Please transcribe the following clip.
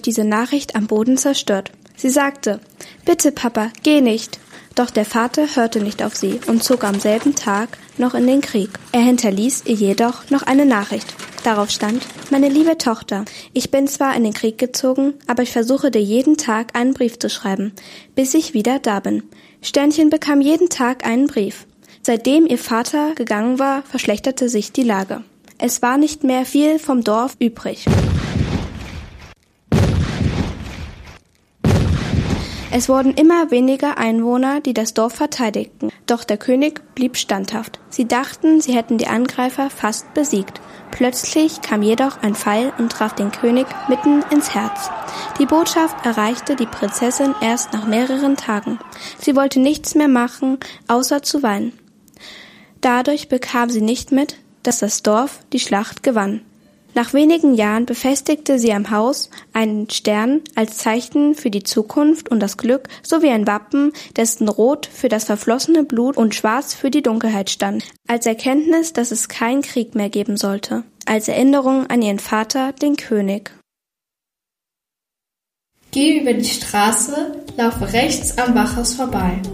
diese Nachricht am Boden zerstört. Sie sagte: »Bitte, Papa, geh nicht.« Doch der Vater hörte nicht auf sie und zog am selben Tag noch in den Krieg. Er hinterließ ihr jedoch noch eine Nachricht. Darauf stand: »Meine liebe Tochter, ich bin zwar in den Krieg gezogen, aber ich versuche dir jeden Tag einen Brief zu schreiben, bis ich wieder da bin.« Sternchen bekam jeden Tag einen Brief. Seitdem ihr Vater gegangen war, verschlechterte sich die Lage. Es war nicht mehr viel vom Dorf übrig. Es wurden immer weniger Einwohner, die das Dorf verteidigten. Doch der König blieb standhaft. Sie dachten, sie hätten die Angreifer fast besiegt. Plötzlich kam jedoch ein Pfeil und traf den König mitten ins Herz. Die Botschaft erreichte die Prinzessin erst nach mehreren Tagen. Sie wollte nichts mehr machen, außer zu weinen. Dadurch bekam sie nicht mit, dass das Dorf die Schlacht gewann. Nach wenigen Jahren befestigte sie am Haus einen Stern als Zeichen für die Zukunft und das Glück sowie ein Wappen, dessen Rot für das verflossene Blut und Schwarz für die Dunkelheit stand, als Erkenntnis, dass es keinen Krieg mehr geben sollte, als Erinnerung an ihren Vater, den König. Geh über die Straße, laufe rechts am Bachhaus vorbei.